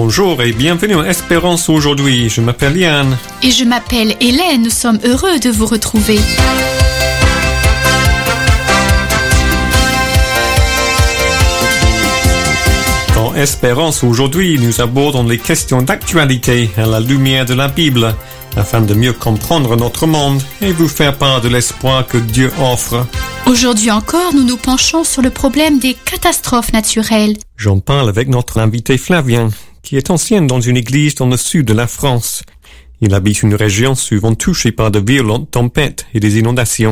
Bonjour et bienvenue à Espérance aujourd'hui. Je m'appelle Yann. Et je m'appelle Hélène. Nous sommes heureux de vous retrouver. Dans Espérance aujourd'hui, nous abordons les questions d'actualité à la lumière de la Bible, afin de mieux comprendre notre monde et vous faire part de l'espoir que Dieu offre. Aujourd'hui encore, nous nous penchons sur le problème des catastrophes naturelles. J'en parle avec notre invité Flavien, qui est ancien dans une église dans le sud de la France. Il habite une région souvent touchée par de violentes tempêtes et des inondations.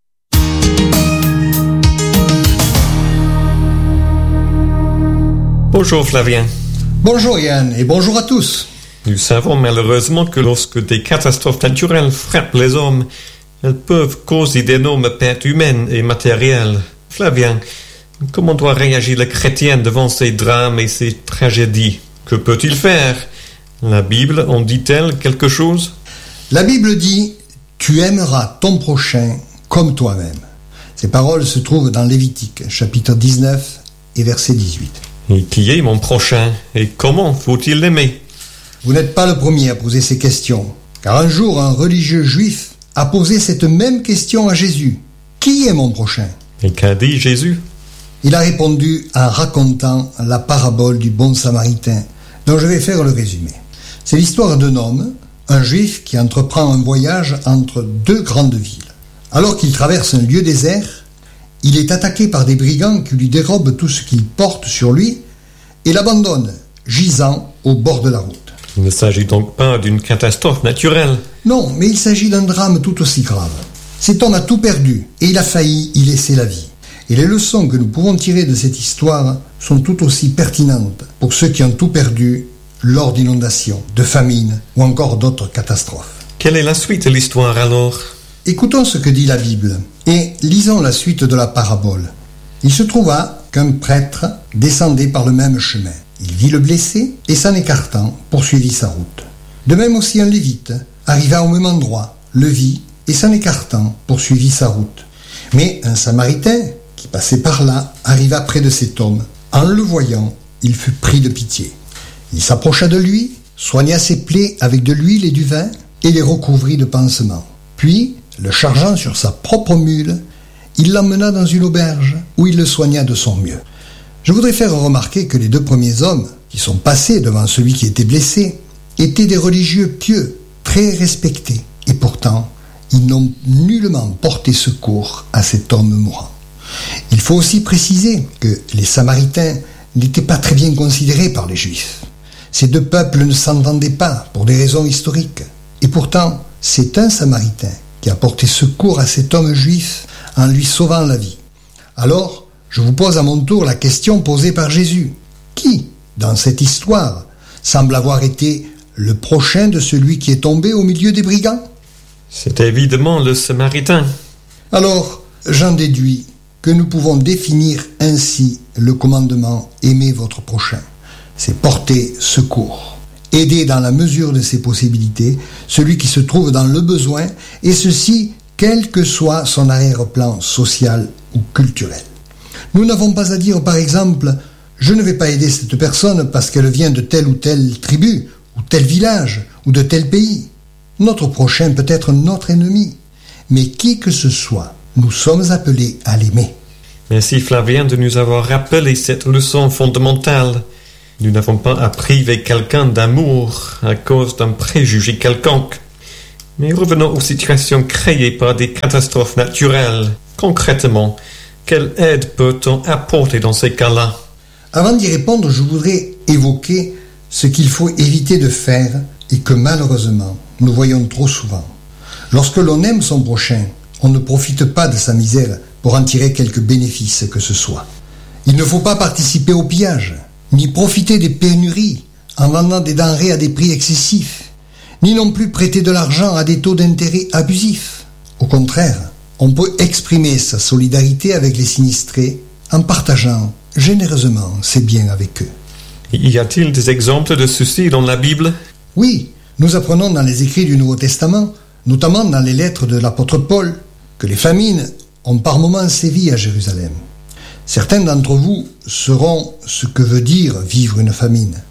Bonjour Flavien. Bonjour Yann et bonjour à tous. Nous savons malheureusement que lorsque des catastrophes naturelles frappent les hommes, elles peuvent causer d'énormes pertes humaines et matérielles. Flavien, comment doit réagir le chrétien devant ces drames et ces tragédies? Que peut-il faire? La Bible en dit-elle quelque chose? La Bible dit « Tu aimeras ton prochain comme toi-même ». Ces paroles se trouvent dans Lévitique, chapitre 19 et verset 18. Et qui est mon prochain? Et comment faut-il l'aimer? Vous n'êtes pas le premier à poser ces questions, car un jour un religieux juif a posé cette même question à Jésus. Qui est mon prochain? Et qu'a dit Jésus? Il a répondu en racontant la parabole du bon samaritain, dont je vais faire le résumé. C'est l'histoire d'un homme, un juif qui entreprend un voyage entre deux grandes villes. Alors qu'il traverse un lieu désert, il est attaqué par des brigands qui lui dérobent tout ce qu'il porte sur lui et l'abandonnent, gisant au bord de la route. Il ne s'agit donc pas d'une catastrophe naturelle. Non, mais il s'agit d'un drame tout aussi grave. Cet homme a tout perdu et il a failli y laisser la vie. Et les leçons que nous pouvons tirer de cette histoire sont tout aussi pertinentes pour ceux qui ont tout perdu lors d'inondations, de famines ou encore d'autres catastrophes. Quelle est la suite de l'histoire alors? Écoutons ce que dit la Bible et lisons la suite de la parabole. Il se trouva qu'un prêtre descendait par le même chemin. Il vit le blessé et s'en écartant poursuivit sa route. De même aussi un lévite arriva au même endroit, le vit et s'en écartant poursuivit sa route. Mais un samaritain qui passait par là arriva près de cet homme. En le voyant, il fut pris de pitié. Il s'approcha de lui, soigna ses plaies avec de l'huile et du vin et les recouvrit de pansements. Puis, le chargeant sur sa propre mule, il l'emmena dans une auberge où il le soigna de son mieux. Je voudrais faire remarquer que les deux premiers hommes qui sont passés devant celui qui était blessé étaient des religieux pieux, très respectés, et pourtant, ils n'ont nullement porté secours à cet homme mourant. Il faut aussi préciser que les Samaritains n'étaient pas très bien considérés par les Juifs. Ces deux peuples ne s'entendaient pas pour des raisons historiques. Et pourtant, c'est un Samaritain qui a porté secours à cet homme juif en lui sauvant la vie. Alors, je vous pose à mon tour la question posée par Jésus. Qui, dans cette histoire, semble avoir été le prochain de celui qui est tombé au milieu des brigands? C'est évidemment le Samaritain. Alors, j'en déduis que nous pouvons définir ainsi le commandement « Aimez votre prochain ». C'est porter secours. Aider dans la mesure de ses possibilités celui qui se trouve dans le besoin, et ceci quel que soit son arrière-plan social ou culturel. Nous n'avons pas à dire par exemple « Je ne vais pas aider cette personne parce qu'elle vient de telle ou telle tribu, ou tel village, ou de tel pays ». Notre prochain peut être notre ennemi, mais qui que ce soit, nous sommes appelés à l'aimer. Merci Flavien de nous avoir rappelé cette leçon fondamentale. Nous n'avons pas à priver quelqu'un d'amour à cause d'un préjugé quelconque. Mais revenons aux situations créées par des catastrophes naturelles. Concrètement, quelle aide peut-on apporter dans ces cas-là? Avant d'y répondre, je voudrais évoquer ce qu'il faut éviter de faire et que malheureusement, nous voyons trop souvent. Lorsque l'on aime son prochain, on ne profite pas de sa misère pour en tirer quelque bénéfice que ce soit. Il ne faut pas participer au pillage, ni profiter des pénuries en vendant des denrées à des prix excessifs, ni non plus prêter de l'argent à des taux d'intérêt abusifs. Au contraire, on peut exprimer sa solidarité avec les sinistrés en partageant généreusement ses biens avec eux. Y a-t-il des exemples de ceci dans la Bible? Oui, nous apprenons dans les écrits du Nouveau Testament, notamment dans les lettres de l'apôtre Paul, que les famines ont par moments sévi à Jérusalem. Certains d'entre vous sauront ce que veut dire vivre une famine.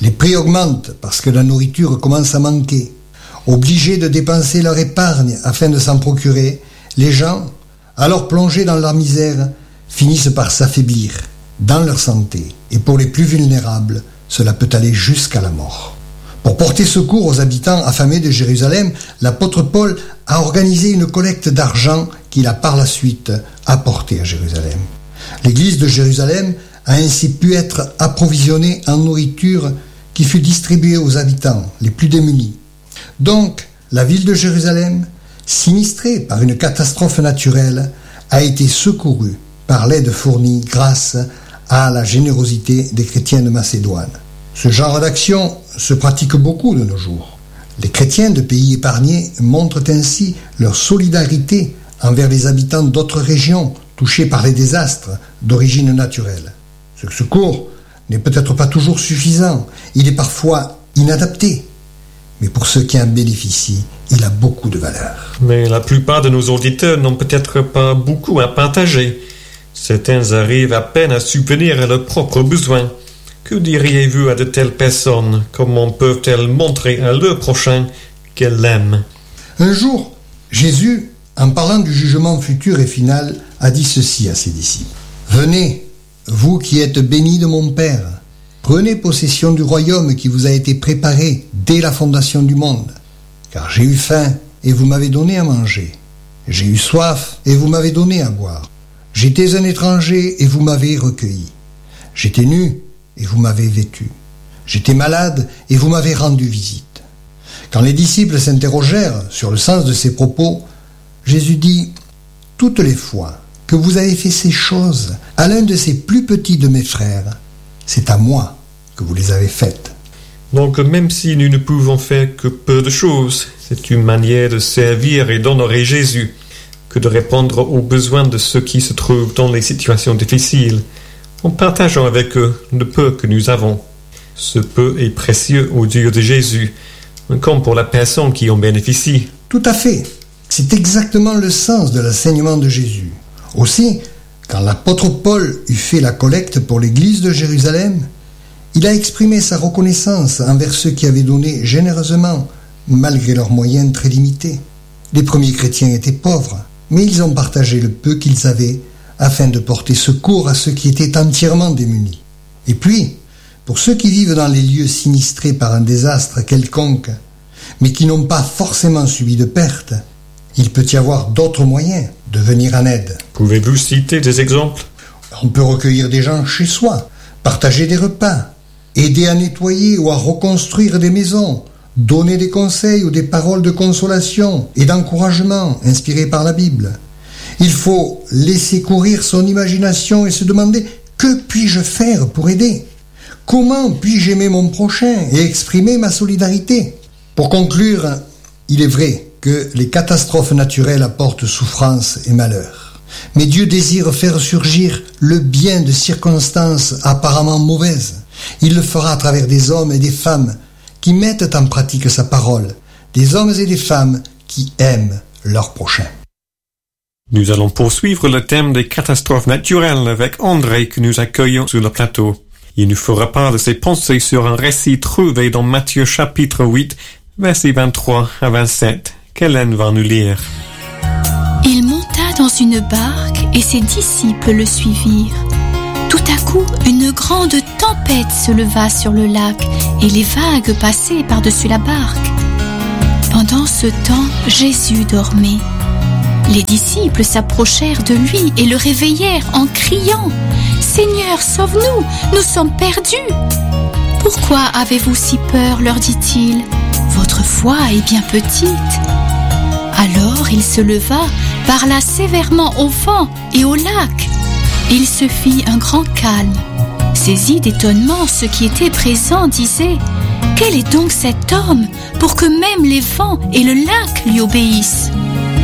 Les prix augmentent parce que la nourriture commence à manquer. Obligés de dépenser leur épargne afin de s'en procurer, les gens, alors plongés dans leur misère, finissent par s'affaiblir dans leur santé. Et pour les plus vulnérables, cela peut aller jusqu'à la mort. Pour porter secours aux habitants affamés de Jérusalem, l'apôtre Paul a organisé une collecte d'argent qu'il a par la suite apportée à Jérusalem. L'église de Jérusalem a ainsi pu être approvisionnée en nourriture qui fut distribuée aux habitants les plus démunis. Donc, la ville de Jérusalem, sinistrée par une catastrophe naturelle, a été secourue par l'aide fournie grâce à la générosité des chrétiens de Macédoine. Ce genre d'action se pratique beaucoup de nos jours. Les chrétiens de pays épargnés montrent ainsi leur solidarité envers les habitants d'autres régions touchés par les désastres d'origine naturelle. Ce secours n'est peut-être pas toujours suffisant, il est parfois inadapté, mais pour ceux qui en bénéficient, il a beaucoup de valeur. Mais la plupart de nos auditeurs n'ont peut-être pas beaucoup à partager. Certains arrivent à peine à subvenir à leurs propres besoins. Que diriez-vous à de telles personnes? Comment peuvent-elles montrer à leur prochain qu'elles l'aiment? Un jour, Jésus, en parlant du jugement futur et final, a dit ceci à ses disciples. « Venez, vous qui êtes bénis de mon Père, prenez possession du royaume qui vous a été préparé dès la fondation du monde. Car j'ai eu faim et vous m'avez donné à manger. J'ai eu soif et vous m'avez donné à boire. J'étais un étranger et vous m'avez recueilli. J'étais nu et vous m'avez vêtu. J'étais malade et vous m'avez rendu visite. » Quand les disciples s'interrogèrent sur le sens de ces propos, Jésus dit « Toutes les fois que vous avez fait ces choses à l'un de ces plus petits de mes frères, c'est à moi que vous les avez faites. » Donc même si nous ne pouvons faire que peu de choses, c'est une manière de servir et d'honorer Jésus que de répondre aux besoins de ceux qui se trouvent dans les situations difficiles, en partageant avec eux le peu que nous avons. Ce peu est précieux aux yeux de Jésus, comme pour la personne qui en bénéficie. Tout à fait. C'est exactement le sens de l'enseignement de Jésus. Aussi, quand l'apôtre Paul eut fait la collecte pour l'église de Jérusalem, il a exprimé sa reconnaissance envers ceux qui avaient donné généreusement, malgré leurs moyens très limités. Les premiers chrétiens étaient pauvres, mais ils ont partagé le peu qu'ils avaient afin de porter secours à ceux qui étaient entièrement démunis. Et puis, pour ceux qui vivent dans les lieux sinistrés par un désastre quelconque, mais qui n'ont pas forcément subi de pertes, il peut y avoir d'autres moyens de venir en aide. Pouvez-vous citer des exemples? On peut recueillir des gens chez soi, partager des repas, aider à nettoyer ou à reconstruire des maisons, donner des conseils ou des paroles de consolation et d'encouragement inspirés par la Bible. Il faut laisser courir son imagination et se demander « Que puis-je faire pour aider ? Comment puis-je aimer mon prochain et exprimer ma solidarité ?» Pour conclure, il est vrai que les catastrophes naturelles apportent souffrance et malheur. Mais Dieu désire faire surgir le bien de circonstances apparemment mauvaises. Il le fera à travers des hommes et des femmes qui mettent en pratique sa parole, des hommes et des femmes qui aiment leur prochain. Nous allons poursuivre le thème des catastrophes naturelles avec André que nous accueillons sur le plateau. Il nous fera part de ses pensées sur un récit trouvé dans Matthieu chapitre 8, versets 23 à 27, qu'Hélène va nous lire. Il monta dans une barque et ses disciples le suivirent. Tout à coup, une grande tempête se leva sur le lac et les vagues passaient par-dessus la barque. Pendant ce temps, Jésus dormait. Les disciples s'approchèrent de lui et le réveillèrent en criant « Seigneur, sauve-nous, nous sommes perdus !»« Pourquoi avez-vous si peur ?» leur dit-il. « Votre foi est bien petite. » Alors il se leva, parla sévèrement au vent et au lac. Il se fit un grand calme. Saisis d'étonnement, ceux qui étaient présents disaient « Quel est donc cet homme pour que même les vents et le lac lui obéissent ?»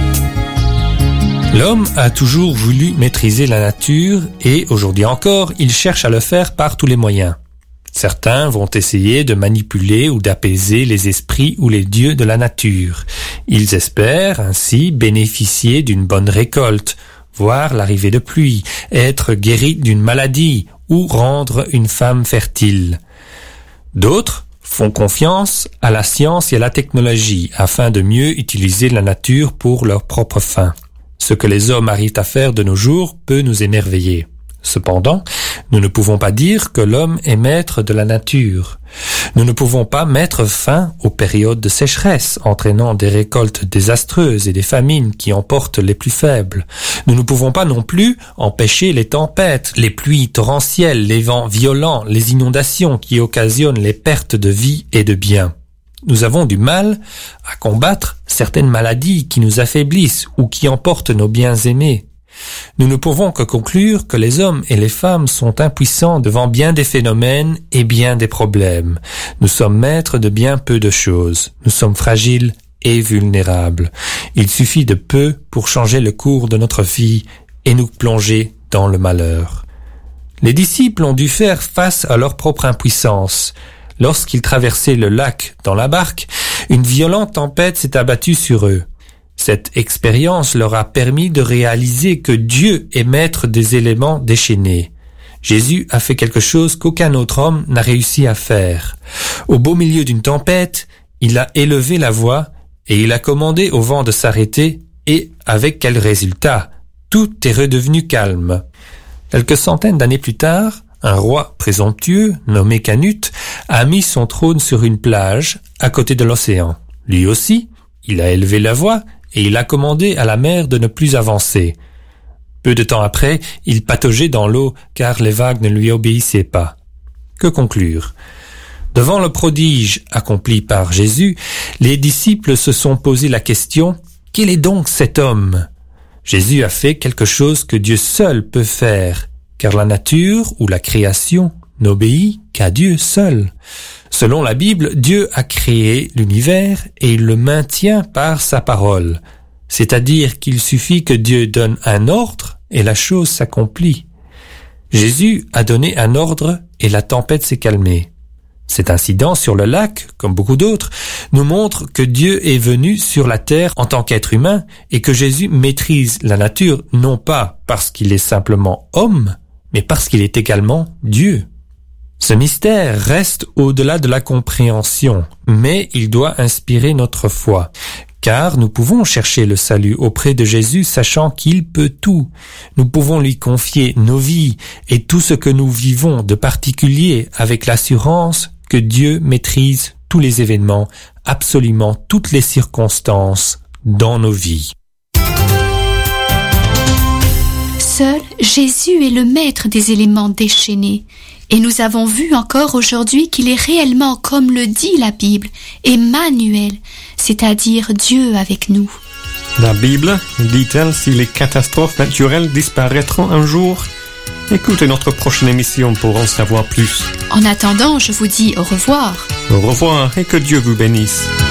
L'homme a toujours voulu maîtriser la nature et, aujourd'hui encore, il cherche à le faire par tous les moyens. Certains vont essayer de manipuler ou d'apaiser les esprits ou les dieux de la nature. Ils espèrent ainsi bénéficier d'une bonne récolte, voir l'arrivée de pluie, être guéri d'une maladie ou rendre une femme fertile. D'autres font confiance à la science et à la technologie afin de mieux utiliser la nature pour leurs propres fins. Ce que les hommes arrivent à faire de nos jours peut nous émerveiller. Cependant, nous ne pouvons pas dire que l'homme est maître de la nature. Nous ne pouvons pas mettre fin aux périodes de sécheresse, entraînant des récoltes désastreuses et des famines qui emportent les plus faibles. Nous ne pouvons pas non plus empêcher les tempêtes, les pluies torrentielles, les vents violents, les inondations qui occasionnent les pertes de vie et de biens. Nous avons du mal à combattre certaines maladies qui nous affaiblissent ou qui emportent nos biens aimés. Nous ne pouvons que conclure que les hommes et les femmes sont impuissants devant bien des phénomènes et bien des problèmes. Nous sommes maîtres de bien peu de choses. Nous sommes fragiles et vulnérables. Il suffit de peu pour changer le cours de notre vie et nous plonger dans le malheur. Les disciples ont dû faire face à leur propre impuissance. Lorsqu'ils traversaient le lac dans la barque, une violente tempête s'est abattue sur eux. Cette expérience leur a permis de réaliser que Dieu est maître des éléments déchaînés. Jésus a fait quelque chose qu'aucun autre homme n'a réussi à faire. Au beau milieu d'une tempête, il a élevé la voix et il a commandé au vent de s'arrêter et avec quel résultat? Tout est redevenu calme. Quelques centaines d'années plus tard, un roi présomptueux, nommé Canute, a mis son trône sur une plage à côté de l'océan. Lui aussi, il a élevé la voix et il a commandé à la mer de ne plus avancer. Peu de temps après, il pataugeait dans l'eau car les vagues ne lui obéissaient pas. Que conclure? Devant le prodige accompli par Jésus, les disciples se sont posé la question « Quel est donc cet homme ?» Jésus a fait quelque chose que Dieu seul peut faire, car la nature ou la création n'obéit qu'à Dieu seul. Selon la Bible, Dieu a créé l'univers et il le maintient par sa parole. C'est-à-dire qu'il suffit que Dieu donne un ordre et la chose s'accomplit. Jésus a donné un ordre et la tempête s'est calmée. Cet incident sur le lac, comme beaucoup d'autres, nous montre que Dieu est venu sur la terre en tant qu'être humain et que Jésus maîtrise la nature non pas parce qu'il est simplement homme, mais parce qu'il est également Dieu. Ce mystère reste au-delà de la compréhension, mais il doit inspirer notre foi, car nous pouvons chercher le salut auprès de Jésus sachant qu'il peut tout. Nous pouvons lui confier nos vies et tout ce que nous vivons de particulier avec l'assurance que Dieu maîtrise tous les événements, absolument toutes les circonstances dans nos vies. Seul Jésus est le maître des éléments déchaînés. Et nous avons vu encore aujourd'hui qu'il est réellement, comme le dit la Bible, Emmanuel, c'est-à-dire Dieu avec nous. La Bible dit-elle si les catastrophes naturelles disparaîtront un jour? Écoutez notre prochaine émission pour en savoir plus. En attendant, je vous dis au revoir. Au revoir et que Dieu vous bénisse.